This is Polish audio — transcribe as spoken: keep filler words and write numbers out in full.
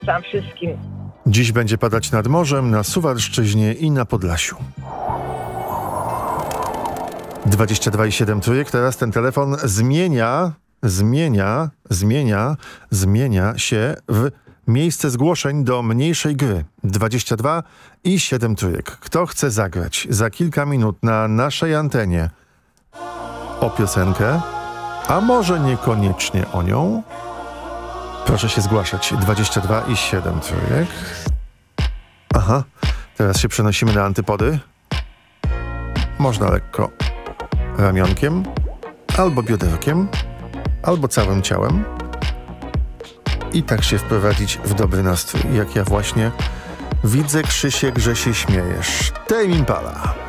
wam wszystkim. Dziś będzie padać nad morzem, na Suwalszczyźnie i na Podlasiu. dwadzieścia dwa i siedem trójek. Teraz ten telefon zmienia, zmienia, zmienia, zmienia się w miejsce zgłoszeń do mniejszej gry. dwadzieścia dwa i siedem trójek. Kto chce zagrać za kilka minut na naszej antenie o piosenkę, a może niekoniecznie o nią? Proszę się zgłaszać. dwadzieścia dwa i siedem trójek. Aha, teraz się przenosimy na antypody. Można lekko ramionkiem, albo bioderkiem, albo całym ciałem. I tak się wprowadzić w dobry nastrój, jak ja właśnie widzę, Krzysiek, że się śmiejesz. Tame Impala.